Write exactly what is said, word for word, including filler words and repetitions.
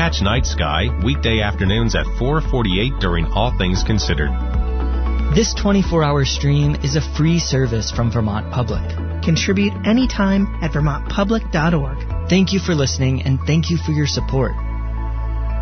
Catch Night Sky weekday afternoons at four forty-eight during All Things Considered. This twenty-four hour stream is a free service from Vermont Public. Contribute anytime at vermont public dot org. Thank you for listening, and thank you for your support.